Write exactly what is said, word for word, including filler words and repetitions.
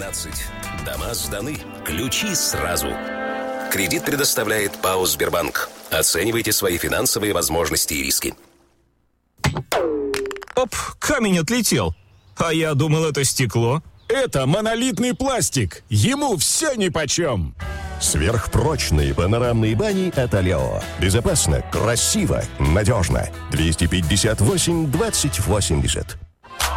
двенадцать. Дома сданы. Ключи сразу. Кредит предоставляет ПАО «Сбербанк». Оценивайте свои финансовые возможности и риски. Оп, камень отлетел. А я думал, это стекло. Это монолитный пластик. Ему все нипочем. Сверхпрочные панорамные бани от Алео. Безопасно, красиво, надежно. двести пятьдесят восемь двадцать восемьдесят.